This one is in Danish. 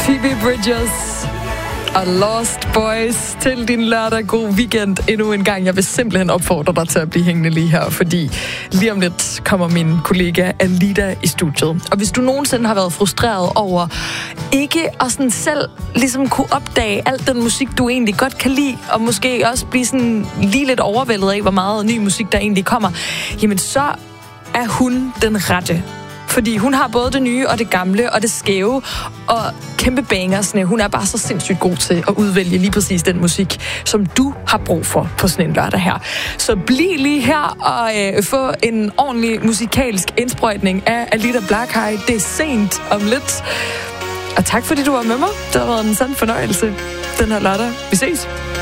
Phoebe Bridgers og Lost Boys til din lørdag. God weekend endnu en gang. Jeg vil simpelthen opfordre dig til at blive hængende lige her, fordi lige om lidt kommer min kollega Alida i studiet. Og hvis du nogensinde har været frustreret over ikke at sådan selv ligesom kunne opdage alt den musik, du egentlig godt kan lide, og måske også blive sådan lige lidt overvældet af, hvor meget ny musik der egentlig kommer, jamen så er hun den rette. Fordi hun har både det nye og det gamle og det skæve og kæmpe bangersne. Hun er bare så sindssygt god til at udvælge lige præcis den musik, som du har brug for på sådan en lørdag her. Så bliv lige her og få en ordentlig musikalsk indsprøjtning af Alida Blakhaj. Det er sent om lidt. Og tak fordi du var med mig. Det har været en sand fornøjelse den her lørdag. Vi ses.